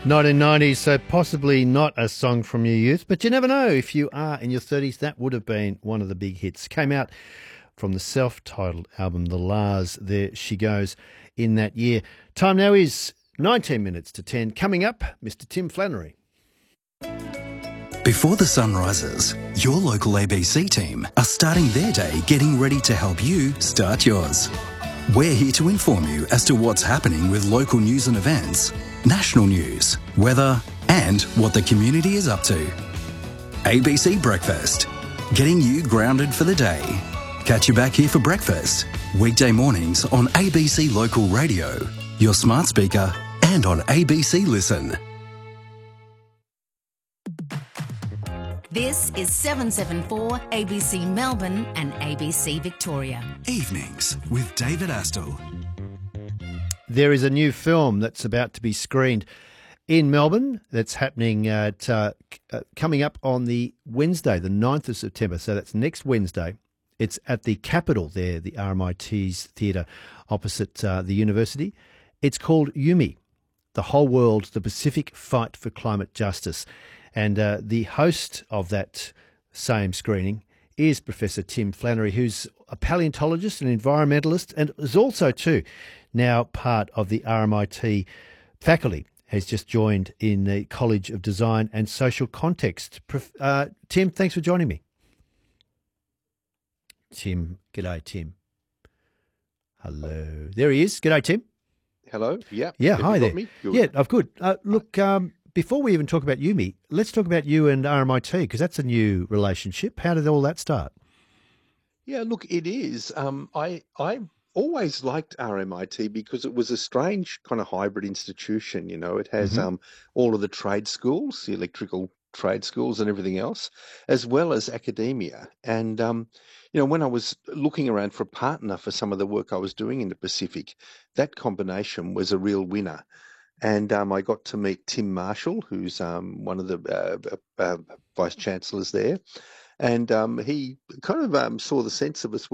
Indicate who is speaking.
Speaker 1: 1990s, so possibly not a song from your youth, but you never know. If you are in your 30s, that would have been one of the big hits. Came out from the self-titled album, The Lars, There She Goes, in that year. Time now is 19 minutes to 10. Coming up, Mr. Tim Flannery.
Speaker 2: Before the sun rises, your local ABC team are starting their day getting ready to help you start yours. We're here to inform you as to what's happening with local news and events, national news, weather, and what the community is up to. ABC Breakfast, getting you grounded for the day. Catch you back here for breakfast, weekday mornings on ABC Local Radio, your smart speaker, and on ABC Listen.
Speaker 3: This is 774 ABC Melbourne and ABC Victoria.
Speaker 2: Evenings with David Astle.
Speaker 1: There is a new film that's about to be screened in Melbourne that's happening at coming up on the Wednesday, the 9th of September. So that's next Wednesday. It's at the Capitol there, the RMIT's theatre opposite the university. It's called Yumi, The Whole World, the Pacific Fight for Climate Justice. And the host of that same screening is Professor Tim Flannery, who's a paleontologist and environmentalist and is also, too, now part of the RMIT faculty, has just joined in the College of Design and Social Context. Tim, thanks for joining me. Tim, g'day, Tim. Hello. There he is. G'day, Tim.
Speaker 4: Hello. Yeah.
Speaker 1: Yeah, hi there.
Speaker 4: Good.
Speaker 1: Yeah, I'm good. Look, before we even talk about Yumi, let's talk about you and RMIT, because that's a new relationship. How did all that start?
Speaker 4: Yeah, look, it is. I always liked RMIT because it was a strange kind of hybrid institution. You know, it has all of the trade schools, the electrical trade schools and everything else, as well as academia. And, you know, when I was looking around for a partner for some of the work I was doing in the Pacific, that combination was a real winner. And I got to meet Tim Marshall, who's one of the vice chancellors there. And he kind of saw the sense of us